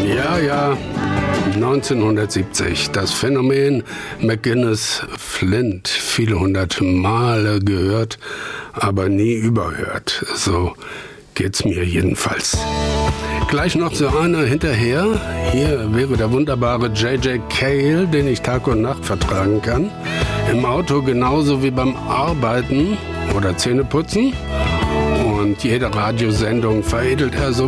Ja, 1970. Das Phänomen McGuinness Flint. Viele hundert Male gehört, aber nie überhört. So geht's mir jedenfalls. Gleich noch so einer hinterher. Hier wäre der wunderbare J.J. Cale, den ich Tag und Nacht vertragen kann. Im Auto genauso wie beim Arbeiten oder Zähneputzen. Und jede Radiosendung veredelt er so